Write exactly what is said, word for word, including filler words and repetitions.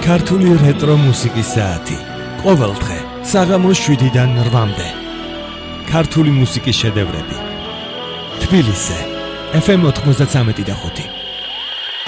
ქართული რეტრო მუსიკის საათი. ყოველდღე საღამოს შვიდიდან რვამდე. ქართული მუსიკის შედევრები. თბილისზე ეფ ემ ოთხმოცდათვრამეტი და ხუთი.